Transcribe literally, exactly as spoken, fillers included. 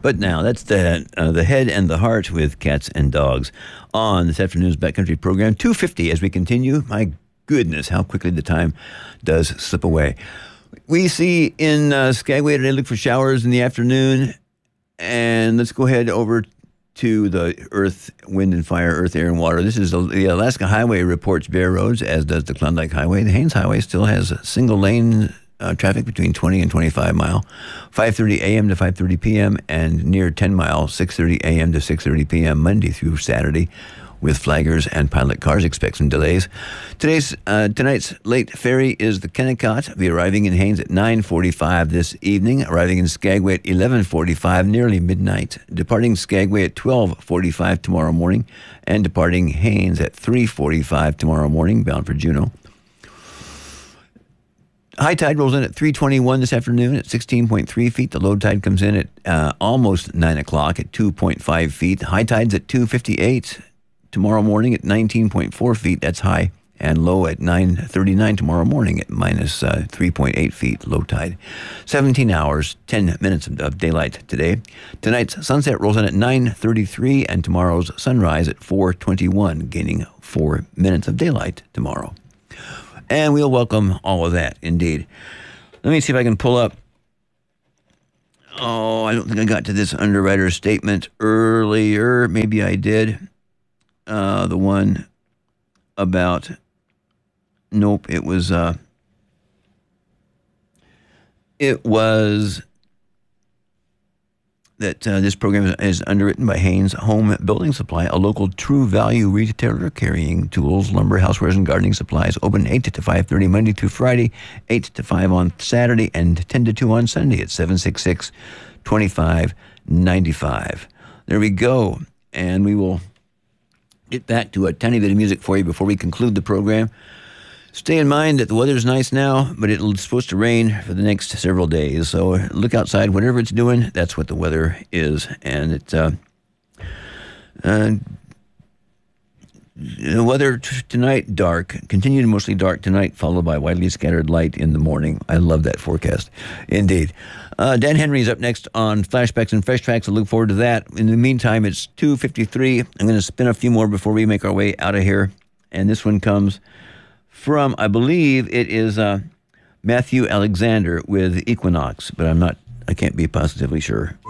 But now, that's the uh, the head and the heart with Cats and Dogs on this afternoon's Backcountry program. two fifty as we continue. My goodness, how quickly the time does slip away. We see in uh, Skagway today, look for showers in the afternoon. And let's go ahead over to the Earth, Wind and Fire, Earth, Air, and Water. This is the, the Alaska Highway reports bare roads, as does the Klondike Highway. The Haines Highway still has a single lane uh, traffic between twenty and twenty-five mile, five thirty a.m. to five thirty p.m., and near ten mile, six thirty a.m. to six thirty p.m. Monday through Saturday, with flaggers and pilot cars. Expect some delays. Today's uh, tonight's late ferry is the Kennecott. Will be arriving in Haines at nine forty-five this evening, arriving in Skagway at eleven forty-five, nearly midnight, departing Skagway at twelve forty-five tomorrow morning, and departing Haines at three forty-five tomorrow morning, bound for Juneau. High tide rolls in at three twenty-one this afternoon at sixteen point three feet. The low tide comes in at uh, almost nine o'clock at two point five feet. High tide's at two fifty-eight tomorrow morning at nineteen point four feet. That's high. And low at nine thirty-nine tomorrow morning at minus uh, three point eight feet, low tide. seventeen hours, ten minutes of, of daylight today. Tonight's sunset rolls in at nine thirty-three, and tomorrow's sunrise at four twenty-one, gaining four minutes of daylight tomorrow. And we'll welcome all of that, indeed. Let me see if I can pull up. Oh, I don't think I got to this underwriter statement earlier. Maybe I did. Uh, the one about, nope, it was, uh, it was that uh, this program is, is underwritten by Haines Home Building Supply, a local true value retailer carrying tools, lumber, housewares, and gardening supplies. Open eight to five thirty Monday through Friday, eight to five on Saturday, and ten to two on Sunday at seven six six, two five nine five. There we go. And we will get back to a tiny bit of music for you before we conclude the program. Stay in mind that the weather's nice now, but it's supposed to rain for the next several days. So look outside, whatever it's doing, that's what the weather is. And it's uh, uh, the weather t- tonight, dark, continued mostly dark tonight, followed by widely scattered light in the morning. I love that forecast, indeed. Uh, Dan Henry's up next on Flashbacks and Fresh Tracks. I look forward to that. In the meantime, it's two fifty-three. I'm going to spin a few more before we make our way out of here. And this one comes from, I believe it is uh, Matthew Alexander with Equinox, but I'm not, I can't be positively sure.